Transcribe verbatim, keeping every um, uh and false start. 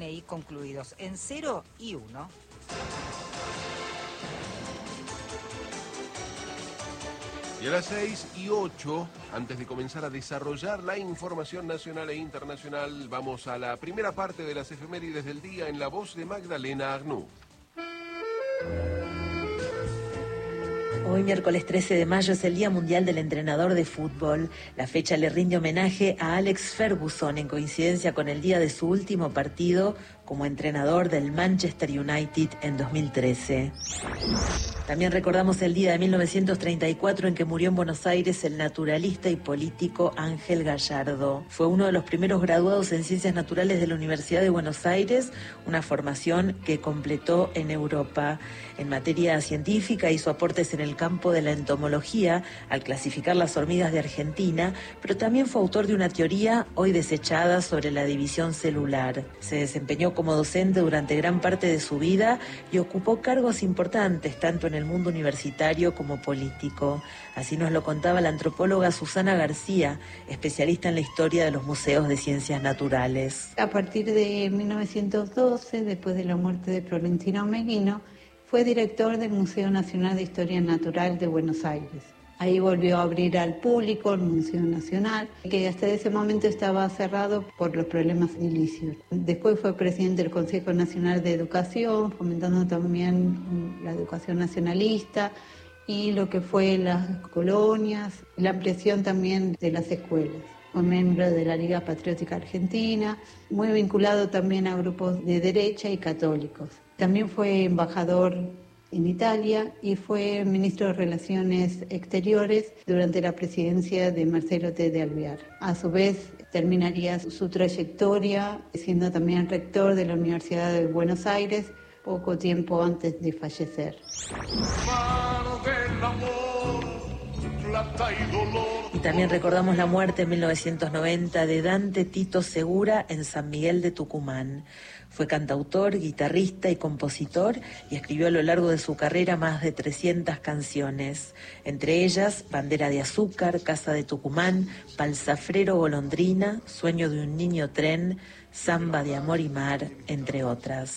N I concluidos en cero y uno. Y a las seis y ocho, antes de comenzar a desarrollar la información nacional e internacional, vamos a la primera parte de las efemérides del día en la voz de Magdalena Arnoux. Hoy, miércoles trece de mayo, es el Día Mundial del Entrenador de Fútbol. La fecha le rinde homenaje a Alex Ferguson en coincidencia con el día de su último partido como entrenador del Manchester United en dos mil trece. También recordamos el día de mil novecientos treinta y cuatro en que murió en Buenos Aires el naturalista y político Ángel Gallardo. Fue uno de los primeros graduados en Ciencias Naturales de la Universidad de Buenos Aires, una formación que completó en Europa. En materia científica hizo aportes en el campo de la entomología al clasificar las hormigas de Argentina, pero también fue autor de una teoría hoy desechada sobre la división celular. Se desempeñó como docente durante gran parte de su vida y ocupó cargos importantes tanto en el mundo universitario como político. Así nos lo contaba la antropóloga Susana García, especialista en la historia de los museos de ciencias naturales. A partir de mil novecientos doce, después de la muerte de Florentino Meguino, fue director del Museo Nacional de Historia Natural de Buenos Aires. Ahí volvió a abrir al público el Museo Nacional, que hasta ese momento estaba cerrado por los problemas edilicios. Después fue presidente del Consejo Nacional de Educación, fomentando también la educación nacionalista y lo que fue las colonias, la ampliación también de las escuelas. Fue miembro de la Liga Patriótica Argentina, muy vinculado también a grupos de derecha y católicos. También fue embajador en Italia y fue ministro de Relaciones Exteriores durante la presidencia de Marcelo T. de Alvear. A su vez, terminaría su trayectoria siendo también rector de la Universidad de Buenos Aires poco tiempo antes de fallecer. Y también recordamos la muerte en mil novecientos noventa de Dante Tito Segura en San Miguel de Tucumán. Fue cantautor, guitarrista y compositor y escribió a lo largo de su carrera más de trescientas canciones, entre ellas Bandera de Azúcar, Casa de Tucumán, Palzafrero Golondrina, Sueño de un niño tren, Samba de amor y mar, entre otras.